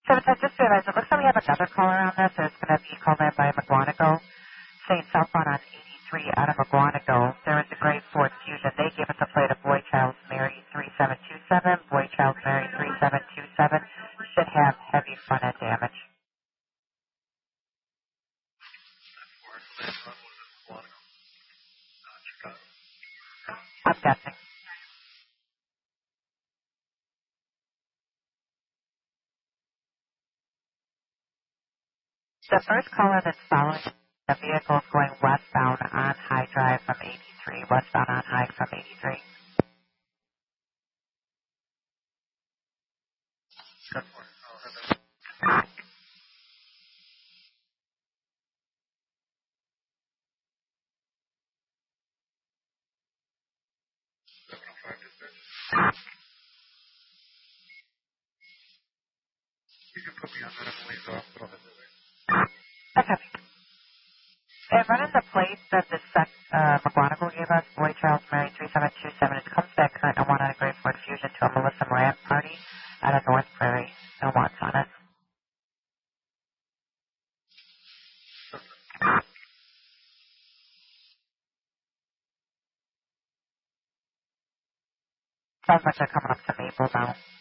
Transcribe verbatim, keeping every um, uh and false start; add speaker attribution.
Speaker 1: So I just realized it looks like we have another caller on this. It's going to be called in by McGuanago, saying southbound on eighty-three out of McGuanago. There is a grade Ford Fusion. They gave us a plate of Boy Child's Mary three seven two seven. Boy Child's Mary three seven two seven should have heavy front end damage. I'm guessing. The first caller that's following the vehicle is going westbound on High Drive from eighty-three, westbound on High from eighty-three. Okay. And running the plate that the sec, uh, McGuanago gave us, Boy Charles Mary three seven two seven, it comes back current and one on a Great Ford Fusion to a Melissa Morant party out of North Prairie. No wants on it. Sounds like they're coming up to Maple now.